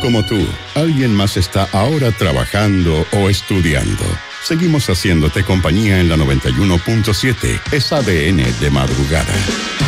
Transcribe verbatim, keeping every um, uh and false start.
como tú, alguien más está ahora trabajando o estudiando. Seguimos haciéndote compañía en la noventa y uno punto siete. Es A D N de madrugada.